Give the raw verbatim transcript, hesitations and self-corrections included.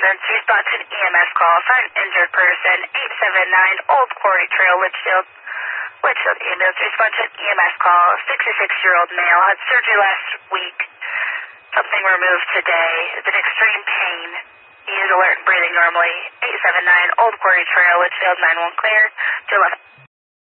ambulance, respond to an E M S call for an injured person, eight seven nine Old Quarry Trail, Litchfield. Litchfield ambulance, respond to an E M S call, sixty-six-year-old male, had surgery last week. Something removed today. Is in extreme pain. He is alert and breathing normally. eight seven nine Old Quarry Trail, Litchfield, nine one clear to eleven.